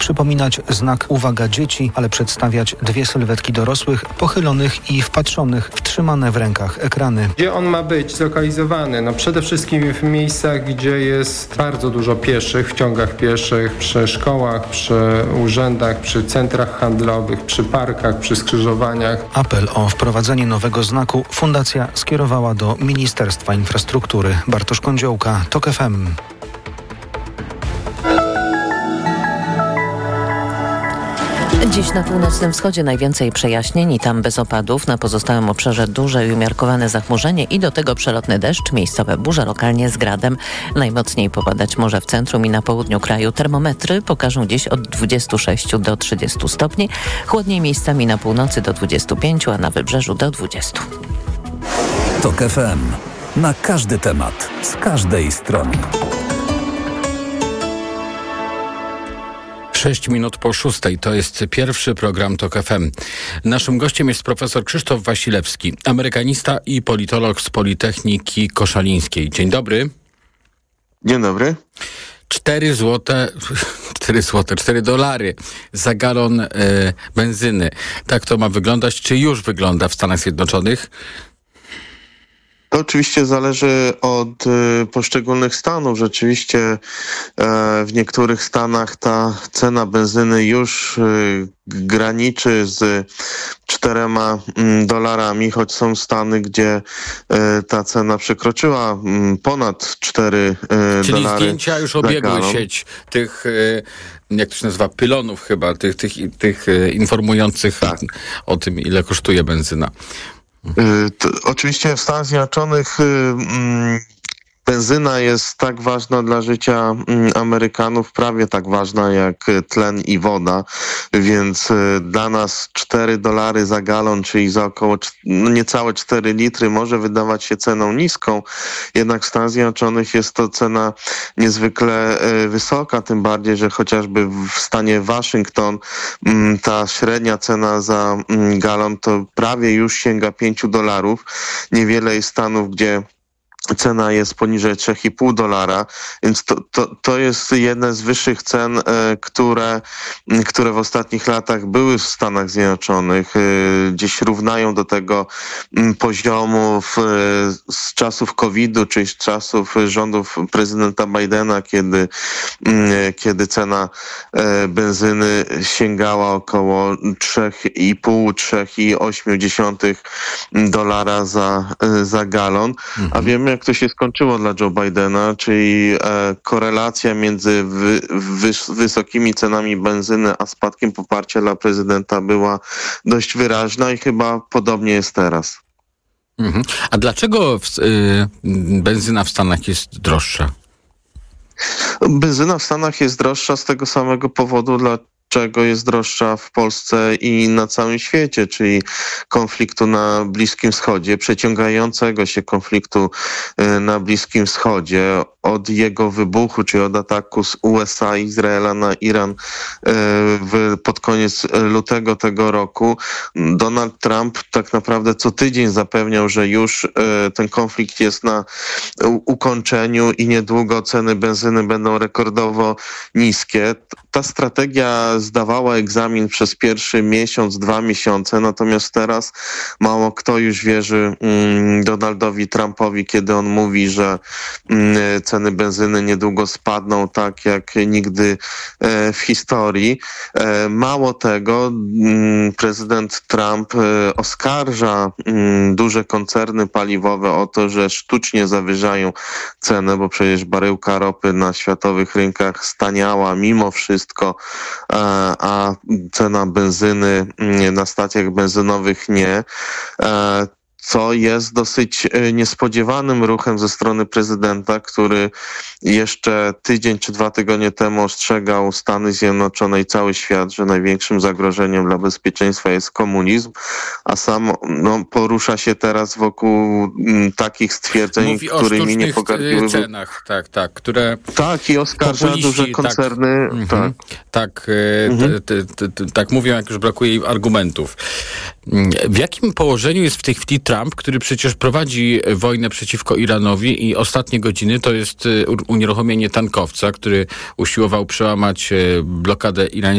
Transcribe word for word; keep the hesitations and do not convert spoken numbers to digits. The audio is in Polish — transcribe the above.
przypominać znak uwaga dzieci, ale przedstawiać dwie sylwetki dorosłych, pochylonych i wpatrzonych w trzymane w rękach ekrany. Gdzie on ma być zlokalizowany? No przede wszystkim w miejscach, gdzie jest bardzo dużo pieszych, w ciągach pieszych, przy szkołach, przy urzędach, przy centrach handlowych, przy parkach, przy skrzyżowaniach. Apel o wprowadzenie nowego znaku fundacja skierowała do Ministerstwa Infrastruktury. Bartosz Kądziołka, TOK F M. Dziś na północnym wschodzie najwięcej przejaśnień i tam bez opadów. Na pozostałym obszarze duże i umiarkowane zachmurzenie i do tego przelotny deszcz, miejscowe burze, lokalnie z gradem. Najmocniej popadać może w centrum i na południu kraju. Termometry pokażą dziś od dwudziestu sześciu do trzydziestu stopni. Chłodniej miejscami na północy do dwudziestu pięciu, a na wybrzeżu do dwudziestu. TOK F M. Na każdy temat, z każdej strony. Sześć minut po szóstej. To jest pierwszy program TOK F M. Naszym gościem jest profesor Krzysztof Wasilewski, amerykanista i politolog z Politechniki Koszalińskiej. Dzień dobry. Dzień dobry. Cztery złote, cztery złote, cztery dolary za galon y, benzyny. Tak to ma wyglądać, czy już wygląda w Stanach Zjednoczonych? To oczywiście zależy od y, poszczególnych stanów. Rzeczywiście y, w niektórych stanach ta cena benzyny już y, graniczy z czterema y, dolarami, choć są stany, gdzie y, ta cena przekroczyła y, ponad cztery y, Czyli dolary. Czyli zdjęcia już obiegły sieć tych, y, jak to się nazywa, pylonów chyba, tych, tych, tych y, informujących tak. o tym, ile kosztuje benzyna. To, oczywiście w Stanach Zjednoczonych y, y, benzyna jest tak ważna dla życia y, Amerykanów, prawie tak ważna jak tlen i woda, więc y, dla nas cztery dolary za galon, czyli za około no, niecałe cztery litry może wydawać się ceną niską, jednak w Stanach Zjednoczonych jest to cena niezwykle y, wysoka, tym bardziej, że chociażby w stanie Waszyngton y, ta średnia cena za y, galon to prawie już sięga pięciu dolarów. Niewiele jest stanów, gdzie cena jest poniżej trzy i pół dolara, więc to, to, to jest jedna z wyższych cen, e, które, które w ostatnich latach były w Stanach Zjednoczonych. E, gdzieś równają do tego m, poziomu w, z czasów kowida, czyli z czasów rządów prezydenta Bidena, kiedy, m, kiedy cena e, benzyny sięgała około trzy i pół do trzech i ośmiu dziesiątych dolara za, za galon, mhm. a wiemy, jak to się skończyło dla Joe Bidena, czyli e, korelacja między wy, wys, wysokimi cenami benzyny a spadkiem poparcia dla prezydenta była dość wyraźna i chyba podobnie jest teraz. Mhm. A dlaczego w, y, benzyna w Stanach jest droższa? Benzyna w Stanach jest droższa z tego samego powodu, dla czego jest droższa w Polsce i na całym świecie, czyli konfliktu na Bliskim Wschodzie, przeciągającego się konfliktu na Bliskim Wschodzie. Od jego wybuchu, czyli od ataku z U S A i Izraela na Iran w, pod koniec lutego tego roku, Donald Trump tak naprawdę co tydzień zapewniał, że już ten konflikt jest na ukończeniu i niedługo ceny benzyny będą rekordowo niskie. Ta strategia zdawała egzamin przez pierwszy miesiąc, dwa miesiące, natomiast teraz mało kto już wierzy mm, Donaldowi Trumpowi, kiedy on mówi, że mm, ceny benzyny niedługo spadną tak jak nigdy e, w historii. E, mało tego, mm, prezydent Trump e, oskarża mm, duże koncerny paliwowe o to, że sztucznie zawyżają cenę, bo przecież baryłka ropy na światowych rynkach staniała mimo wszystko, e, a cena benzyny na stacjach benzynowych nie. E, co jest dosyć niespodziewanym ruchem ze strony prezydenta, który jeszcze tydzień czy dwa tygodnie temu ostrzegał Stany Zjednoczone i cały świat, że największym zagrożeniem dla bezpieczeństwa jest komunizm, a sam no, porusza się teraz wokół m, takich stwierdzeń, Mówi którymi nie pogardziły. cenach, tak, tak, które... Tak, i oskarża duże koncerny. Tak, tak, tak, mhm. t, t, t, t, tak mówią, jak już brakuje im argumentów. W jakim położeniu jest w tej chwili Trump, który przecież prowadzi wojnę przeciwko Iranowi i ostatnie godziny to jest unieruchomienie tankowca, który usiłował przełamać blokadę irańską